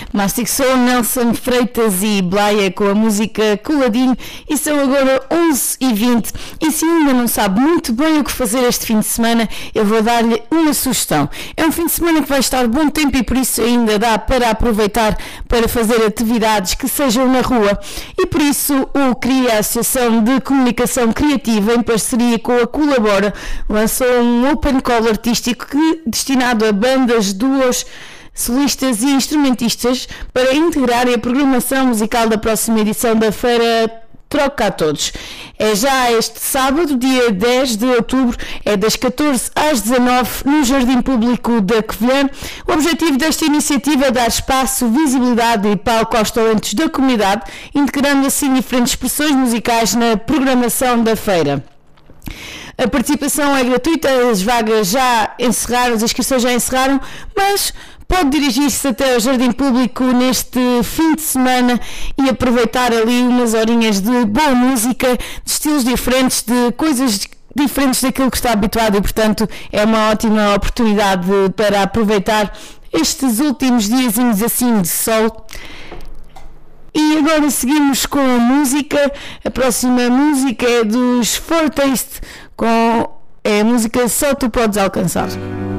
Mastic Soul, Nelson Freitas e Blaia com a música Coladinho, e são agora 11h20. E se ainda não sabe muito bem o que fazer este fim de semana, eu vou dar-lhe uma sugestão. É um fim de semana que vai estar bom tempo e por isso ainda dá para aproveitar para fazer atividades que sejam na rua, e por isso o CRI, a Associação de Comunicação Criativa, em parceria com a Colabora, lançou um open call artístico destinado a bandas, duos, solistas e instrumentistas para integrarem a programação musical da próxima edição da Feira Troca a Todos. É já este sábado, dia 10 de outubro, é das 14 às 19 no Jardim Público da Covilhã. O objetivo desta iniciativa é dar espaço, visibilidade e palco aos talentos da comunidade, integrando assim diferentes expressões musicais na programação da feira. A participação é gratuita, as vagas já encerraram, as inscrições já encerraram, mas pode dirigir-se até ao Jardim Público neste fim de semana e aproveitar ali umas horinhas de boa música, de estilos diferentes, de coisas diferentes daquilo que está habituado, e portanto é uma ótima oportunidade para aproveitar estes últimos diazinhos assim de sol. E agora seguimos com a música. A próxima música é dos Fortaste, com a música Só Tu Podes Alcançar.